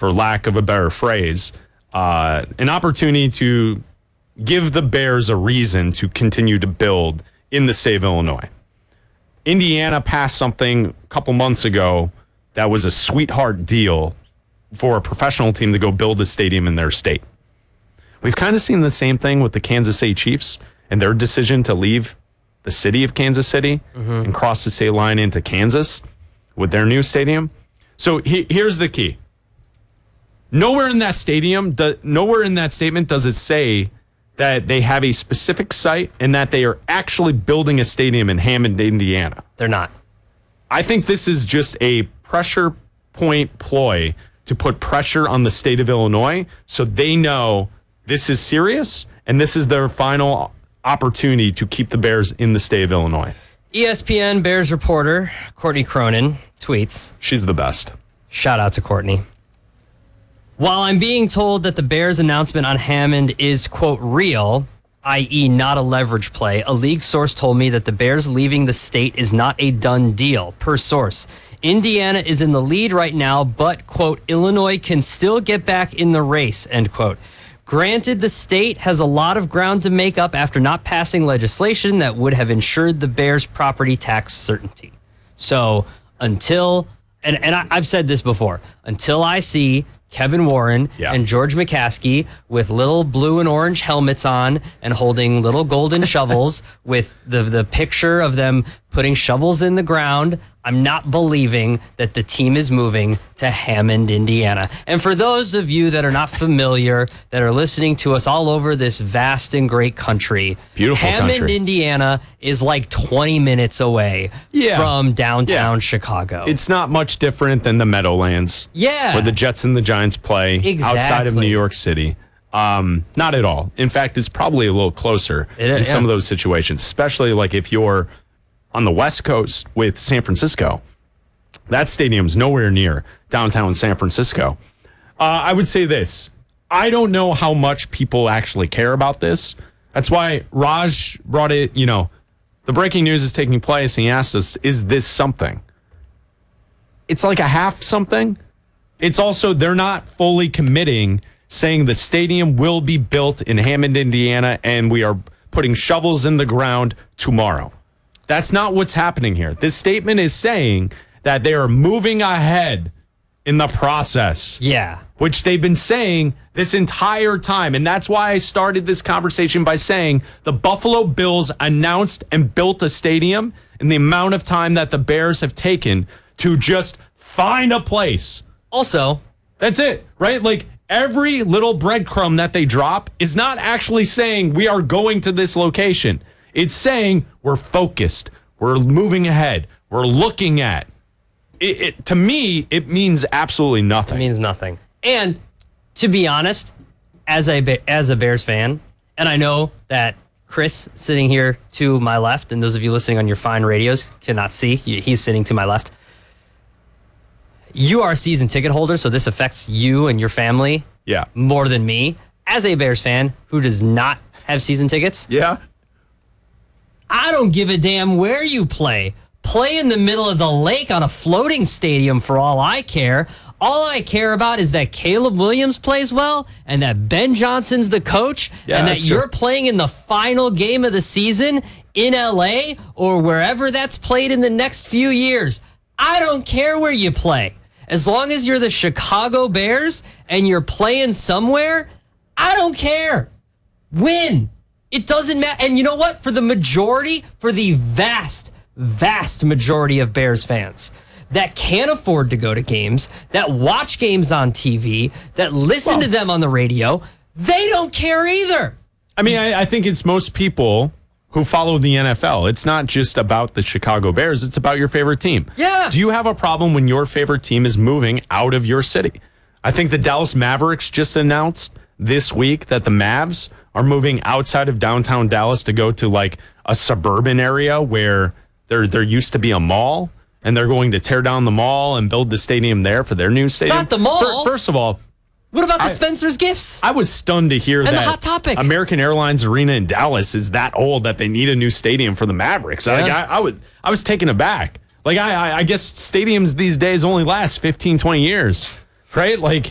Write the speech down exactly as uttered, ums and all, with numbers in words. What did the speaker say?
for lack of a better phrase, uh, an opportunity to give the Bears a reason to continue to build in the state of Illinois. Indiana passed something a couple months ago that was a sweetheart deal for a professional team to go build a stadium in their state. We've kind of seen the same thing with the Kansas City Chiefs and their decision to leave the city of Kansas City mm-hmm. and cross the state line into Kansas with their new stadium. So he, here's the key. Nowhere in that stadium, do, nowhere in that statement does it say that they have a specific site and that they are actually building a stadium in Hammond, Indiana. They're not. I think this is just a pressure point ploy to put pressure on the state of Illinois so they know this is serious and this is their final opportunity to keep the Bears in the state of Illinois. E S P N Bears reporter Courtney Cronin tweets. She's the best. Shout out to Courtney. While I'm being told that the Bears announcement on Hammond is, quote, real, that is not a leverage play, a league source told me that the Bears leaving the state is not a done deal, per source. Indiana is in the lead right now, but, quote, Illinois can still get back in the race, end quote. Granted, the state has a lot of ground to make up after not passing legislation that would have ensured the Bears' property tax certainty. So until, and, and I, I've said this before, until I see Kevin Warren yeah. and George McCaskey with little blue and orange helmets on and holding little golden shovels with the, the picture of them putting shovels in the ground, I'm not believing that the team is moving to Hammond, Indiana. And for those of you that are not familiar, that are listening to us all over this vast and great country, beautiful Hammond, country. Indiana is like twenty minutes away yeah. from downtown yeah. Chicago. It's not much different than the Meadowlands. Yeah. Where the Jets and the Giants play exactly. outside of New York City. Um, not at all. In fact, it's probably a little closer it is, in some yeah. of those situations, especially like if you're on the West Coast with San Francisco. That stadium's nowhere near downtown San Francisco. Uh, I would say this. I don't know how much people actually care about this. That's why Raj brought it, you know, the breaking news is taking place, and he asked us, is this something? It's like a half something. It's also, they're not fully committing, saying the stadium will be built in Hammond, Indiana, and we are putting shovels in the ground tomorrow. That's not what's happening here. This statement is saying that they are moving ahead in the process. Yeah. Which they've been saying this entire time. And that's why I started this conversation by saying the Buffalo Bills announced and built a stadium in the amount of time that the Bears have taken to just find a place. Also, that's it, right? Like every little breadcrumb that they drop is not actually saying we are going to this location. It's saying we're focused, we're moving ahead, we're looking at. It, it, to me, it means absolutely nothing. It means nothing. And to be honest, as a as a Bears fan, and I know that Chris sitting here to my left, and those of you listening on your fine radios cannot see, he's sitting to my left. You are a season ticket holder, so this affects you and your family yeah. more than me. As a Bears fan who does not have season tickets, yeah. I don't give a damn where you play. Play in the middle of the lake on a floating stadium for all I care. All I care about is that Caleb Williams plays well and that Ben Johnson's the coach yeah, and that true. you're playing in the final game of the season in L A or wherever that's played in the next few years. I don't care where you play. As long as you're the Chicago Bears and you're playing somewhere, I don't care. Win. It doesn't matter. And you know what? For the majority, for the vast, vast majority of Bears fans that can't afford to go to games, that watch games on T V, that listen well, to them on the radio, they don't care either. I mean, I, I think it's most people who follow the N F L. It's not just about the Chicago Bears. It's about your favorite team. Yeah. Do you have a problem when your favorite team is moving out of your city? I think the Dallas Mavericks just announced this week that the Mavs are moving outside of downtown Dallas to go to like a suburban area where there there used to be a mall, and they're going to tear down the mall and build the stadium there for their new stadium. Not the mall. First of all, what about the I, Spencer's Gifts? I was stunned to hear and that the Hot Topic. American Airlines Arena in Dallas is that old that they need a new stadium for the Mavericks. Yeah. Like, I, I, was, I was taken aback. Like, I, I, I guess stadiums these days only last fifteen, twenty years, right? Like,